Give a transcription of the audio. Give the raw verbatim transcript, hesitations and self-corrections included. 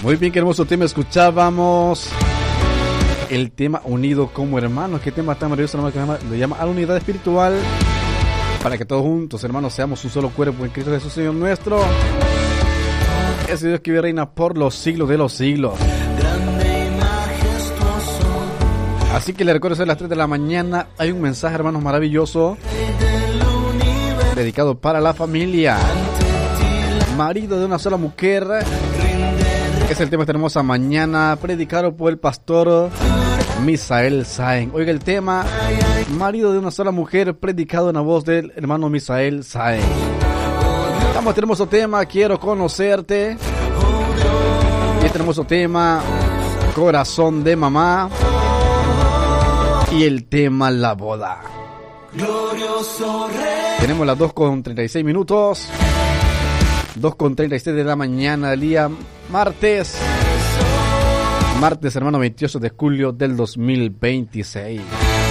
Muy bien, qué hermoso tema escuchábamos. El tema Unido como Hermanos. Qué tema tan maravilloso, lo llama a la unidad espiritual. Para que todos juntos, hermanos, seamos un solo cuerpo en Cristo Jesús, Señor nuestro. Ese Dios que vive y reina por los siglos de los siglos. Así que le recuerdo ser las tres de la mañana. Hay un mensaje, hermanos, maravilloso, dedicado para la familia. Marido de una sola mujer. Es el tema de esta hermosa mañana, predicado por el pastor Misael Sáenz. Oiga el tema, marido de una sola mujer, predicado en la voz del hermano Misael Sáenz. Estamos a este hermoso tema, quiero conocerte. Y este hermoso tema, corazón de mamá. Y el tema, la boda. Tenemos las dos con treinta y seis minutos. dos con treinta y seis de la mañana, el día martes. Martes, hermano, veintiocho de julio del dos mil veintiséis.